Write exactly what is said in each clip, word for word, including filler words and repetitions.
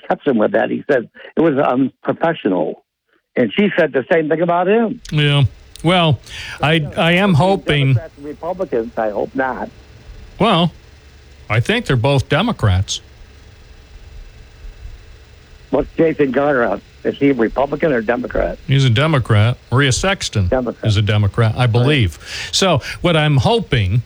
kept him with that. He said it was unprofessional. And she said the same thing about him. Yeah. Well, I I am hoping... Democrats and Republicans, I hope not. Well, I think they're both Democrats. What's Jason Garner? Is he a Republican or Democrat? He's a Democrat. Maria Sexton Democrat. is a Democrat, I believe. Right. So what I'm hoping,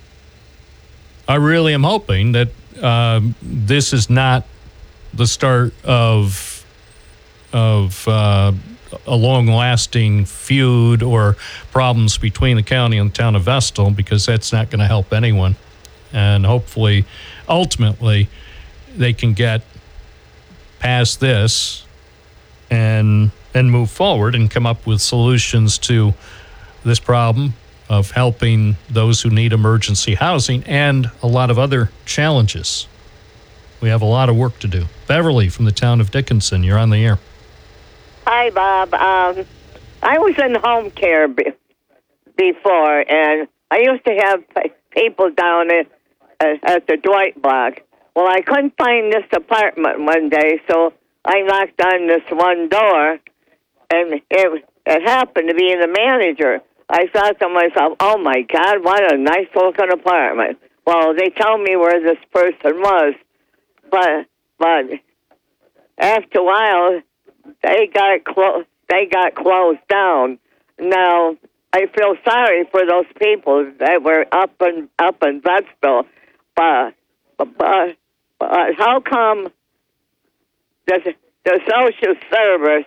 I really am hoping that uh, this is not the start of of uh, a long-lasting feud or problems between the county and the town of Vestal, because that's not going to help anyone. And hopefully, ultimately, they can get past this and and move forward and come up with solutions to this problem of helping those who need emergency housing and a lot of other challenges. We have a lot of work to do. Beverly from the town of Dickinson, you're on the air. Hi, Bob. Um, I was in home care be- before, and I used to have p- people down at, uh, at the Dwight block. Well, I couldn't find this apartment one day, so I knocked on this one door, and it, it happened to be the manager. I thought to myself, oh, my God, what a nice-looking apartment. Well, they told me where this person was, but but after a while, they got clo- they got closed down. Now, I feel sorry for those people that were up in, up in Vestal, but, but, but, but how come the, the social service,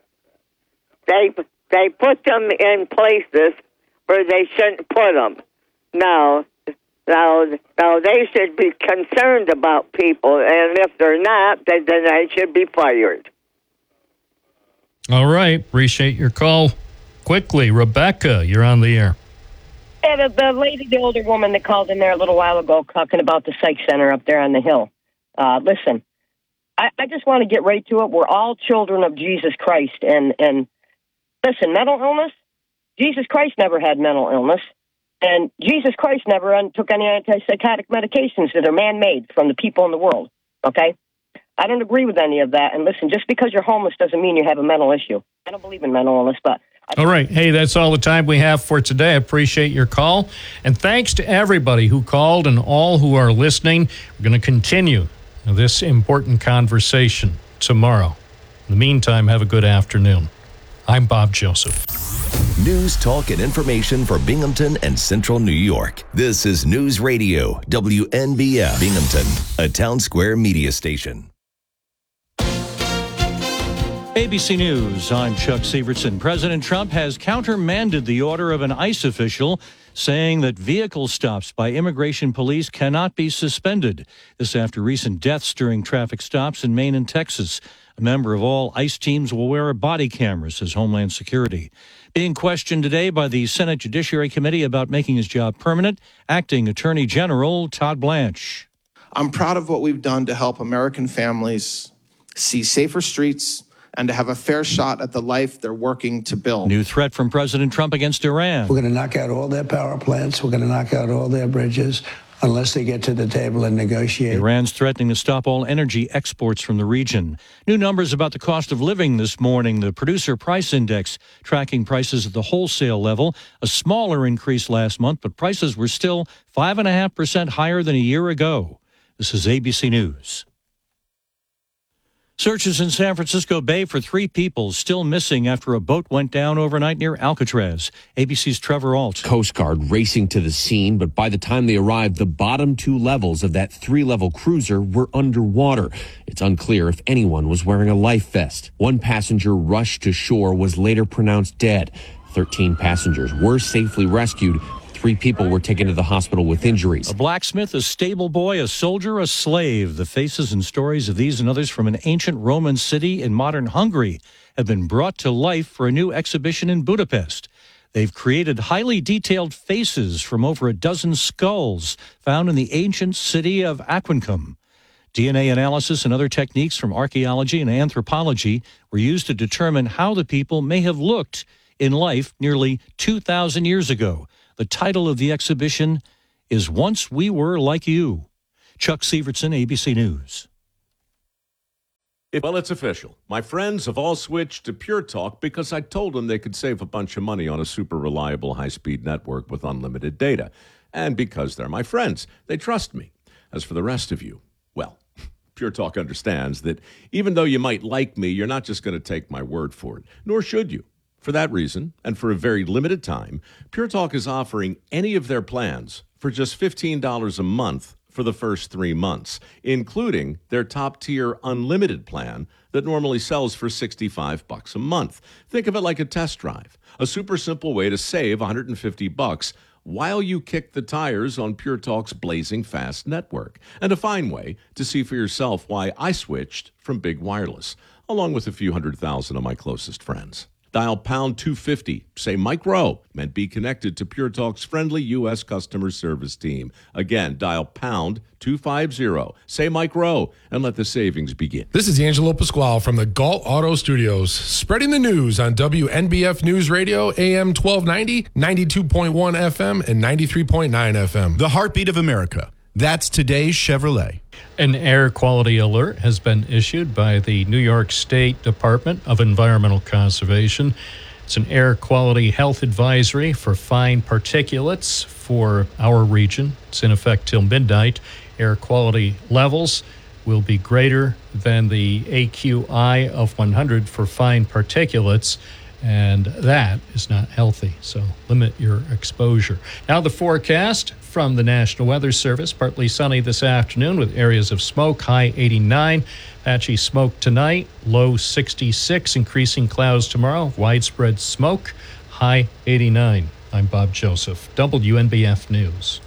they they put them in places where they shouldn't put them? Now, now, now they should be concerned about people, and if they're not, then, then they should be fired. All right. Appreciate your call. Quickly, Rebecca, you're on the air. Yeah, the, the lady, the older woman that called in there a little while ago talking about the psych center up there on the hill. Uh, listen, I, I just want to get right to it. We're all children of Jesus Christ. And, and listen, mental illness, Jesus Christ never had mental illness. And Jesus Christ never took any antipsychotic medications that are man-made from the people in the world, okay? I don't agree with any of that. And listen, just because you're homeless doesn't mean you have a mental issue. I don't believe in mental illness, but... All right. Hey, that's all the time we have for today. I appreciate your call. And thanks to everybody who called and all who are listening. We're going to continue this important conversation tomorrow. In the meantime, have a good afternoon. I'm Bob Joseph. News, talk, and information for Binghamton and Central New York. This is News Radio, W N B F Binghamton, a Town Square media station. A B C News, I'm Chuck Sievertson. President Trump has countermanded the order of an ICE official saying that vehicle stops by immigration police cannot be suspended. This after recent deaths during traffic stops in Maine and Texas. A member of all ICE teams will wear a body camera, says Homeland Security. Being questioned today by the Senate Judiciary Committee about making his job permanent, Acting Attorney General Todd Blanche. I'm proud of what we've done to help American families see safer streets and to have a fair shot at the life they're working to build. New threat from President Trump against Iran. We're going to knock out all their power plants. We're going to knock out all their bridges unless they get to the table and negotiate. Iran's threatening to stop all energy exports from the region. New numbers about the cost of living this morning. The Producer Price Index tracking prices at the wholesale level. A smaller increase last month, but prices were still five point five percent higher than a year ago. This is A B C News. Searches in San Francisco Bay for three people still missing after a boat went down overnight near Alcatraz. A B C's Trevor Alt. Coast Guard racing to the scene, but by the time they arrived, the bottom two levels of that three-level cruiser were underwater. It's unclear if anyone was wearing a life vest. One passenger rushed to shore was later pronounced dead. Thirteen passengers were safely rescued. Three people were taken to the hospital with injuries. A blacksmith, a stable boy, a soldier, a slave. The faces and stories of these and others from an ancient Roman city in modern Hungary have been brought to life for a new exhibition in Budapest. They've created highly detailed faces from over a dozen skulls found in the ancient city of Aquincum. D N A analysis and other techniques from archaeology and anthropology were used to determine how the people may have looked in life nearly two thousand years ago. The title of the exhibition is Once We Were Like You. Chuck Sievertson, A B C News. Well, it's official. My friends have all switched to Pure Talk because I told them they could save a bunch of money on a super reliable high-speed network with unlimited data. And because they're my friends, they trust me. As for the rest of you, well, Pure Talk understands that even though you might like me, you're not just going to take my word for it, nor should you. For that reason, and for a very limited time, Pure Talk is offering any of their plans for just fifteen dollars a month for the first three months, including their top-tier unlimited plan that normally sells for sixty-five bucks a month. Think of it like a test drive, a super simple way to save one hundred fifty bucks while you kick the tires on Pure Talk's blazing fast network, and a fine way to see for yourself why I switched from big wireless, along with a few hundred thousand of my closest friends. Dial pound two fifty, say Mike Rowe, and be connected to Pure Talk's friendly U S customer service team. Again, dial pound two fifty, say Mike Rowe, and let the savings begin. This is Angelo Pasquale from the Galt Auto Studios, spreading the news on W N B F News Radio, A M twelve ninety, ninety-two point one F M, and ninety-three point nine F M. The heartbeat of America. That's today's Chevrolet. An air quality alert has been issued by the New York State Department of Environmental Conservation. It's an air quality health advisory for fine particulates for our region. It's in effect till midnight. Air quality levels will be greater than the A Q I of one hundred for fine particulates, and that is not healthy, so limit your exposure. Now the forecast from the National Weather Service. Partly sunny this afternoon with areas of smoke, high eighty-nine. Patchy smoke tonight, low sixty-six. Increasing clouds tomorrow, widespread smoke, high eighty-nine. I'm Bob Joseph, W N B F News.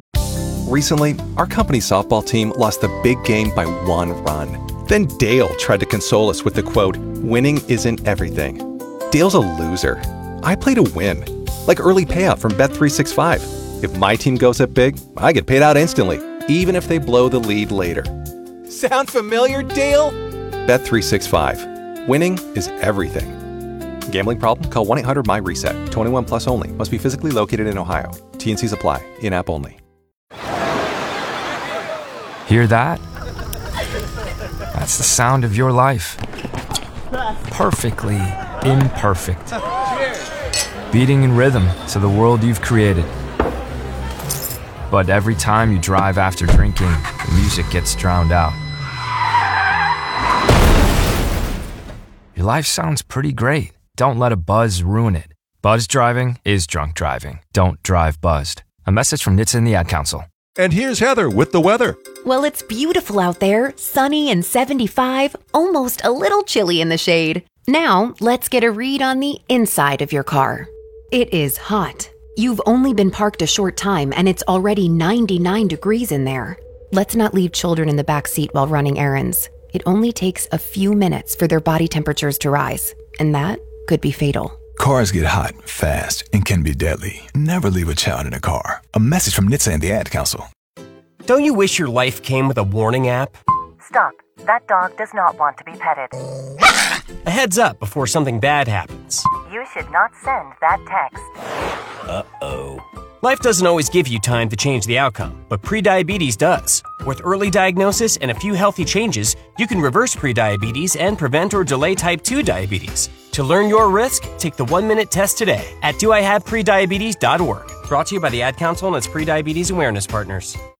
Recently, our company's softball team lost the big game by one run. Then Dale tried to console us with the quote, "Winning isn't everything." Dale's a loser. I play to win, like early payout from Bet three sixty-five. If my team goes up big, I get paid out instantly, even if they blow the lead later. Sound familiar, Dale? Bet three sixty-five. Winning is everything. Gambling problem? Call one eight hundred M Y reset. twenty-one plus only. Must be physically located in Ohio. T and Cs apply. In-app only. Hear that? That's the sound of your life. Perfectly imperfect. Beating in rhythm to the world you've created. But every time you drive after drinking, the music gets drowned out. Your life sounds pretty great. Don't let a buzz ruin it. Buzz driving is drunk driving. Don't drive buzzed. A message from N H T S A and the Ad Council. And here's Heather with the weather. Well, it's beautiful out there, sunny and seventy-five, almost a little chilly in the shade. Now, let's get a read on the inside of your car. It is hot. You've only been parked a short time and it's already ninety-nine degrees in there. Let's not leave children in the back seat while running errands. It only takes a few minutes for their body temperatures to rise, and that could be fatal. Cars get hot, fast, and can be deadly. Never leave a child in a car. A message from N H T S A and the Ad Council. Don't you wish your life came with a warning app? Stop. That dog does not want to be petted. A heads up before something bad happens. You should not send that text. Uh-oh. Life doesn't always give you time to change the outcome, but prediabetes does. With early diagnosis and a few healthy changes, you can reverse prediabetes and prevent or delay type two diabetes. To learn your risk, take the one-minute test today at do I have prediabetes dot org. Brought to you by the Ad Council and its prediabetes awareness partners.